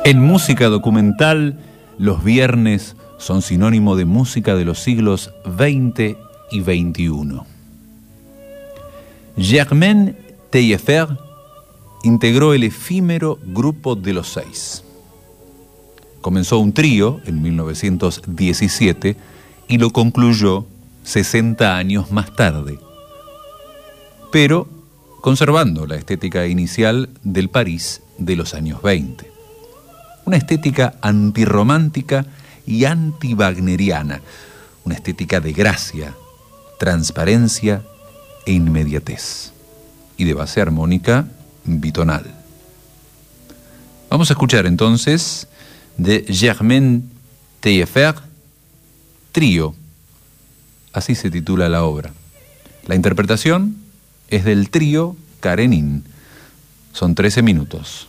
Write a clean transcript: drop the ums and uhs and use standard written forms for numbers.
En música documental, los viernes son sinónimo de música de los siglos XX y XXI. Germaine Taillefer integró el efímero Grupo de los Seis. Comenzó un trío en 1917 y lo concluyó 60 años más tarde, pero conservando la estética inicial del París de los años 20. Una estética antirromántica y antiwagneriana, una estética de gracia, transparencia e inmediatez, y de base armónica bitonal. Vamos a escuchar entonces de Germaine Taillefer, Trío, así se titula la obra. La interpretación es del trío Karenin. Son 13 minutos.